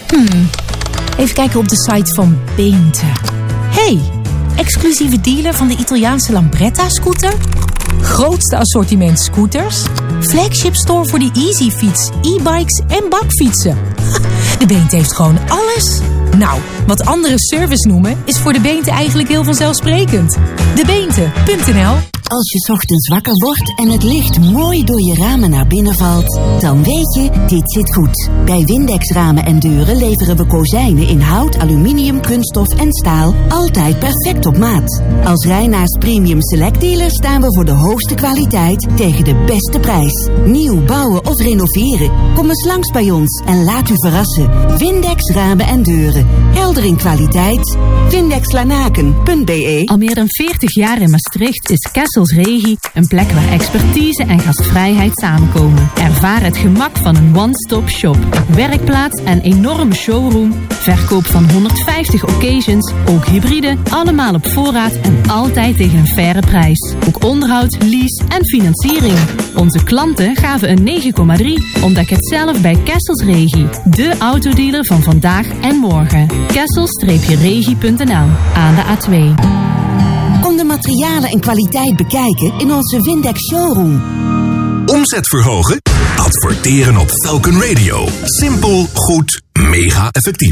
Even kijken op de site van Beente. Hey, exclusieve dealer van de Italiaanse Lambretta-scooter? Grootste assortiment scooters? Flagship store voor de Easy-fiets, e-bikes en bakfietsen. De Beente heeft gewoon alles. Nou, wat anderen service noemen, is voor de Beente eigenlijk heel vanzelfsprekend. Debeente.nl. Als je 's ochtends wakker wordt en het licht mooi door je ramen naar binnen valt, dan weet je, dit zit goed. Bij Windex Ramen en Deuren leveren we kozijnen in hout, aluminium, kunststof en staal altijd perfect op maat. Als Reinaars Premium Select Dealer staan we voor de hoogste kwaliteit tegen de beste prijs. Nieuw bouwen of renoveren? Kom eens langs bij ons en laat u verrassen. Windex Ramen en Deuren. Helder in kwaliteit. Windexlanaken.be. Al meer dan 40 jaar in Maastricht is Kessels Regie een plek waar expertise en gastvrijheid samenkomen. Ervaar het gemak van een one-stop shop. Werkplaats en enorme showroom. Verkoop van 150 occasions. Ook hybride. Allemaal op voorraad en altijd tegen een faire prijs. Ook onderhoud, lease en financiering. Onze klanten gaven een 9,3. Ontdek het zelf bij Kessels Regie. De autodealer van vandaag en morgen. Kessels-regie.nl. Aan de A2. Kom de materialen en kwaliteit bekijken in onze Windex showroom. Omzet verhogen? Adverteren op Falcon Radio. Simpel, goed, mega effectief.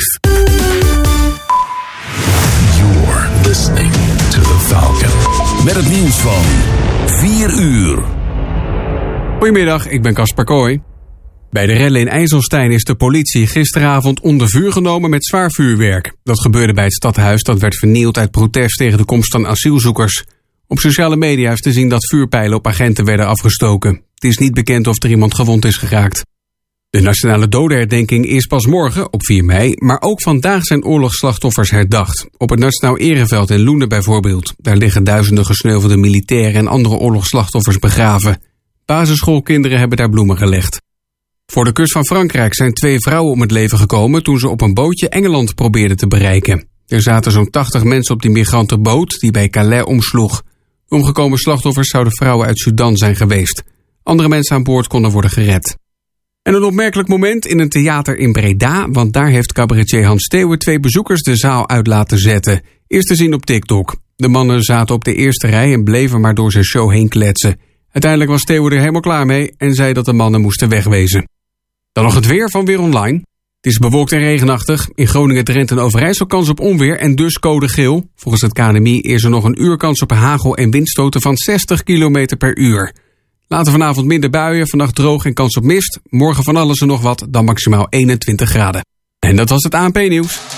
You're listening to the Falcon. Met het nieuws van 4 uur. Goedemiddag, ik ben Casper Kooi. Bij de rellen in IJsselstein is de politie gisteravond onder vuur genomen met zwaar vuurwerk. Dat gebeurde bij het stadhuis dat werd vernield uit protest tegen de komst van asielzoekers. Op sociale media is te zien dat vuurpijlen op agenten werden afgestoken. Het is niet bekend of er iemand gewond is geraakt. De nationale dodenherdenking is pas morgen, op 4 mei, maar ook vandaag zijn oorlogsslachtoffers herdacht. Op het Nationaal Ereveld in Loenen bijvoorbeeld. Daar liggen duizenden gesneuvelde militairen en andere oorlogsslachtoffers begraven. Basisschoolkinderen hebben daar bloemen gelegd. Voor de kust van Frankrijk zijn 2 vrouwen om het leven gekomen toen ze op een bootje Engeland probeerden te bereiken. Er zaten zo'n 80 mensen op die migrantenboot die bij Calais omsloeg. De omgekomen slachtoffers zouden vrouwen uit Sudan zijn geweest. Andere mensen aan boord konden worden gered. En een opmerkelijk moment in een theater in Breda, want daar heeft cabaretier Hans Steeuwen 2 bezoekers de zaal uit laten zetten. Eerst te zien op TikTok. De mannen zaten op de eerste rij en bleven maar door zijn show heen kletsen. Uiteindelijk was Steeuwen er helemaal klaar mee en zei dat de mannen moesten wegwezen. Dan nog het weer van Weer Online. Het is bewolkt en regenachtig. In Groningen, Drenthe en Overijssel kans op onweer en dus code geel. Volgens het KNMI is er nog een uur kans op hagel en windstoten van 60 km per uur. Later vanavond minder buien, vannacht droog en kans op mist. Morgen van alles en nog wat, dan maximaal 21 graden. En dat was het ANP-nieuws.